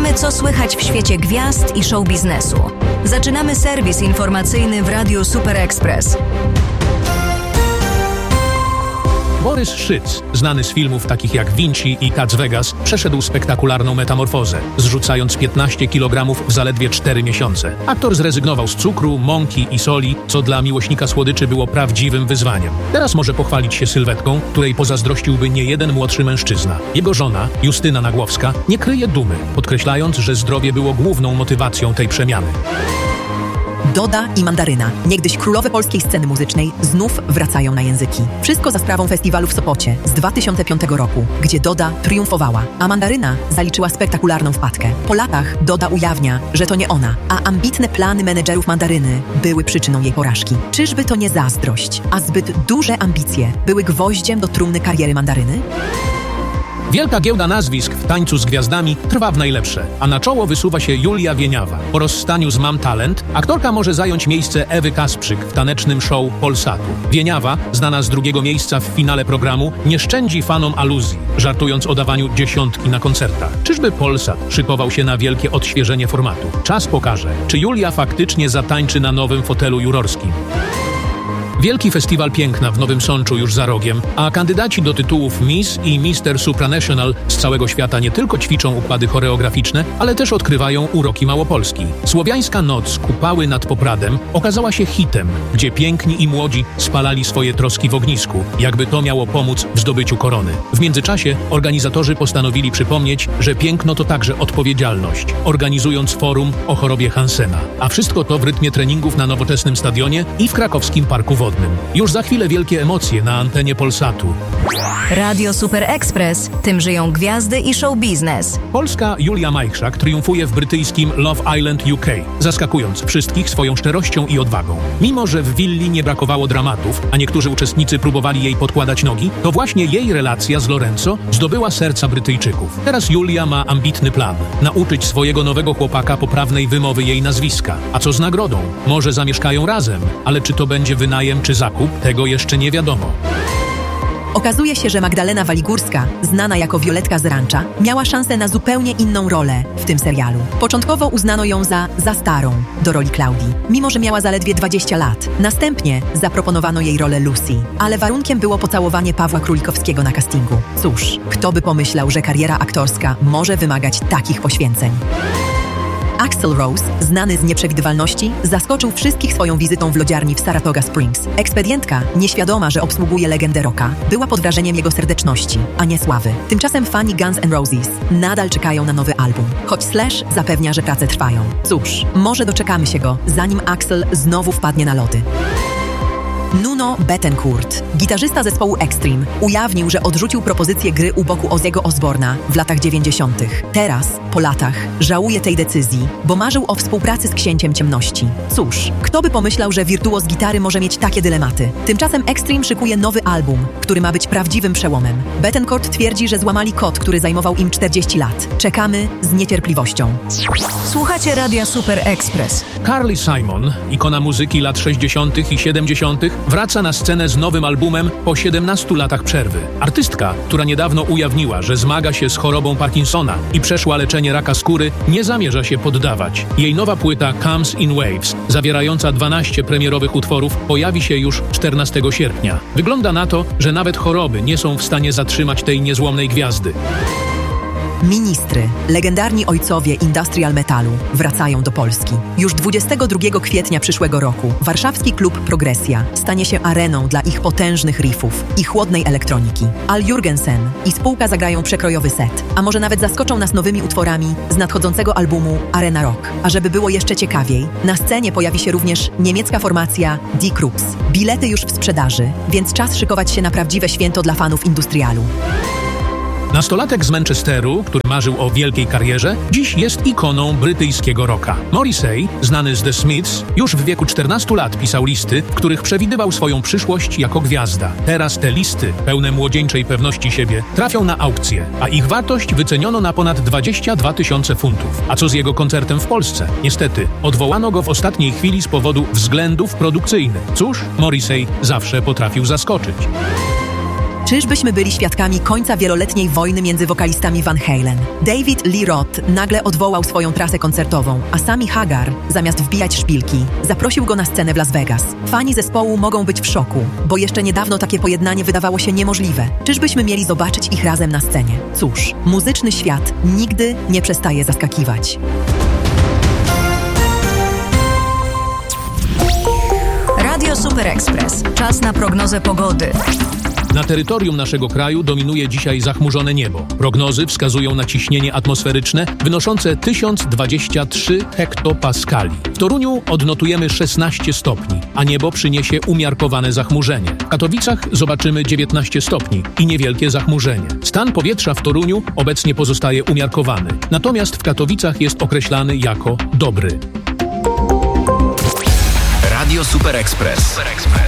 Wiemy, co słychać w świecie gwiazd i show biznesu. Zaczynamy serwis informacyjny w Radiu Super Express. Borys Szyc, znany z filmów takich jak Vinci i Cats Vegas, przeszedł spektakularną metamorfozę, zrzucając 15 kg w zaledwie 4 miesiące. Aktor zrezygnował z cukru, mąki i soli, co dla miłośnika słodyczy było prawdziwym wyzwaniem. Teraz może pochwalić się sylwetką, której pozazdrościłby niejeden młodszy mężczyzna. Jego żona, Justyna Nagłowska, nie kryje dumy, podkreślając, że zdrowie było główną motywacją tej przemiany. Doda i Mandaryna, niegdyś królowe polskiej sceny muzycznej, znów wracają na języki. Wszystko za sprawą festiwalu w Sopocie z 2005 roku, gdzie Doda triumfowała, a Mandaryna zaliczyła spektakularną wpadkę. Po latach Doda ujawnia, że to nie ona, a ambitne plany menedżerów Mandaryny były przyczyną jej porażki. Czyżby to nie zazdrość, a zbyt duże ambicje były gwoździem do trumny kariery Mandaryny? Wielka giełda nazwisk w tańcu z gwiazdami trwa w najlepsze, a na czoło wysuwa się Julia Wieniawa. Po rozstaniu z Mam Talent aktorka może zająć miejsce Ewy Kasprzyk w tanecznym show Polsatu. Wieniawa, znana z drugiego miejsca w finale programu, nie szczędzi fanom aluzji, żartując o dawaniu 10 na koncertach. Czyżby Polsat szykował się na wielkie odświeżenie formatu? Czas pokaże, czy Julia faktycznie zatańczy na nowym fotelu jurorskim. Wielki festiwal piękna w Nowym Sączu już za rogiem, a kandydaci do tytułów Miss i Mister Supranational z całego świata nie tylko ćwiczą układy choreograficzne, ale też odkrywają uroki Małopolski. Słowiańska noc Kupały nad Popradem okazała się hitem, gdzie piękni i młodzi spalali swoje troski w ognisku, jakby to miało pomóc w zdobyciu korony. W międzyczasie organizatorzy postanowili przypomnieć, że piękno to także odpowiedzialność, organizując forum o chorobie Hansena. A wszystko to w rytmie treningów na nowoczesnym stadionie i w krakowskim parku wodnym. Już za chwilę wielkie emocje na antenie Polsatu. Radio Super Express. Tym żyją gwiazdy i show biznes. Polska Julia Majchrzak triumfuje w brytyjskim Love Island UK, zaskakując wszystkich swoją szczerością i odwagą. Mimo że w willi nie brakowało dramatów, a niektórzy uczestnicy próbowali jej podkładać nogi, to właśnie jej relacja z Lorenzo zdobyła serca Brytyjczyków. Teraz Julia ma ambitny plan. Nauczyć swojego nowego chłopaka poprawnej wymowy jej nazwiska. A co z nagrodą? Może zamieszkają razem, ale czy to będzie wynajem czy zakup, tego jeszcze nie wiadomo. Okazuje się, że Magdalena Waligórska, znana jako Violetka z Rancza, miała szansę na zupełnie inną rolę w tym serialu. Początkowo uznano ją za starą do roli Klaudii, mimo że miała zaledwie 20 lat. Następnie zaproponowano jej rolę Lucy, ale warunkiem było pocałowanie Pawła Królikowskiego na castingu. Cóż, kto by pomyślał, że kariera aktorska może wymagać takich poświęceń. Axl Rose, znany z nieprzewidywalności, zaskoczył wszystkich swoją wizytą w lodziarni w Saratoga Springs. Ekspedientka, nieświadoma, że obsługuje legendę rocka, była pod wrażeniem jego serdeczności, a nie sławy. Tymczasem fani Guns N' Roses nadal czekają na nowy album, choć Slash zapewnia, że prace trwają. Cóż, może doczekamy się go, zanim Axl znowu wpadnie na lody. Nuno Bettencourt, gitarzysta zespołu Extreme, ujawnił, że odrzucił propozycję gry u boku Ozzy'ego Osbourna w latach 90. Teraz, po latach, żałuje tej decyzji, bo marzył o współpracy z Księciem Ciemności. Cóż, kto by pomyślał, że wirtuoz gitary może mieć takie dylematy? Tymczasem Extreme szykuje nowy album, który ma być prawdziwym przełomem. Bettencourt twierdzi, że złamali kod, który zajmował im 40 lat. Czekamy z niecierpliwością. Słuchacie Radia Super Express. Carly Simon, ikona muzyki lat 60. i 70., wraca na scenę z nowym albumem po 17 latach przerwy. Artystka, która niedawno ujawniła, że zmaga się z chorobą Parkinsona i przeszła leczenie raka skóry, nie zamierza się poddawać. Jej nowa płyta Comes in Waves, zawierająca 12 premierowych utworów, pojawi się już 14 sierpnia. Wygląda na to, że nawet choroby nie są w stanie zatrzymać tej niezłomnej gwiazdy. Ministry, legendarni ojcowie industrial metalu, wracają do Polski. Już 22 kwietnia przyszłego roku warszawski klub Progresja stanie się areną dla ich potężnych riffów i chłodnej elektroniki. Al Jurgensen i spółka zagrają przekrojowy set, a może nawet zaskoczą nas nowymi utworami z nadchodzącego albumu Arena Rock. A żeby było jeszcze ciekawiej, na scenie pojawi się również niemiecka formacja Die Krupps. Bilety już w sprzedaży, więc czas szykować się na prawdziwe święto dla fanów industrialu. Nastolatek z Manchesteru, który marzył o wielkiej karierze, dziś jest ikoną brytyjskiego rocka. Morrissey, znany z The Smiths, już w wieku 14 lat pisał listy, w których przewidywał swoją przyszłość jako gwiazda. Teraz te listy, pełne młodzieńczej pewności siebie, trafią na aukcję, a ich wartość wyceniono na ponad 22 000 funtów. A co z jego koncertem w Polsce? Niestety, odwołano go w ostatniej chwili z powodu względów produkcyjnych. Cóż, Morrissey zawsze potrafił zaskoczyć. Czyżbyśmy byli świadkami końca wieloletniej wojny między wokalistami Van Halen? David Lee Roth nagle odwołał swoją trasę koncertową, a Sammy Hagar, zamiast wbijać szpilki, zaprosił go na scenę w Las Vegas. Fani zespołu mogą być w szoku, bo jeszcze niedawno takie pojednanie wydawało się niemożliwe. Czyżbyśmy mieli zobaczyć ich razem na scenie? Cóż, muzyczny świat nigdy nie przestaje zaskakiwać. Radio Super Express. Czas na prognozę pogody. Na terytorium naszego kraju dominuje dzisiaj zachmurzone niebo. Prognozy wskazują na ciśnienie atmosferyczne wynoszące 1023 hektopaskali. W Toruniu odnotujemy 16 stopni, a niebo przyniesie umiarkowane zachmurzenie. W Katowicach zobaczymy 19 stopni i niewielkie zachmurzenie. Stan powietrza w Toruniu obecnie pozostaje umiarkowany, natomiast w Katowicach jest określany jako dobry. Radio Super Express.